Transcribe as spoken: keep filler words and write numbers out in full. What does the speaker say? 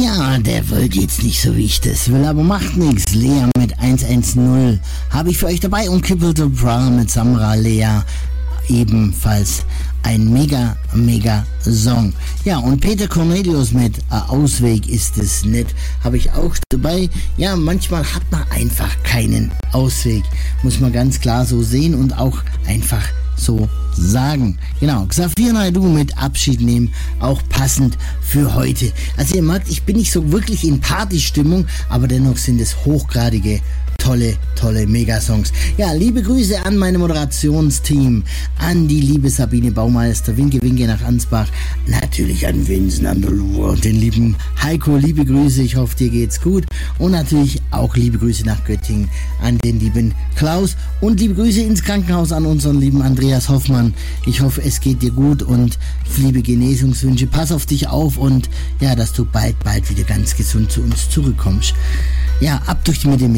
Ja, der wollte jetzt nicht so, wie ich das will, aber macht nichts. Lea mit eins eins null habe ich für euch dabei und Kipple to Bra mit Samra Lea. Ebenfalls ein mega, mega Song. Ja, und Peter Cornelius mit äh, Ausweg ist es nicht, habe ich auch dabei. Ja, manchmal hat man einfach keinen Ausweg, muss man ganz klar so sehen und auch einfach so sagen. Genau, Xavier Naidoo mit Abschied nehmen, auch passend für heute. Also ihr merkt, ich bin nicht so wirklich in Partystimmung, aber dennoch sind es hochgradige tolle, tolle Megasongs. Ja, liebe Grüße an meine Moderationsteam, an die liebe Sabine Baumeister, Winke, Winke nach Ansbach, natürlich an Vincent, an der Lur und den lieben Heiko, liebe Grüße, ich hoffe, dir geht's gut und natürlich auch liebe Grüße nach Göttingen an den lieben Klaus und liebe Grüße ins Krankenhaus an unseren lieben Andreas Hoffmann. Ich hoffe, es geht dir gut und liebe Genesungswünsche, pass auf dich auf und ja, dass du bald, bald wieder ganz gesund zu uns zurückkommst. Ja, ab durch die Mitte.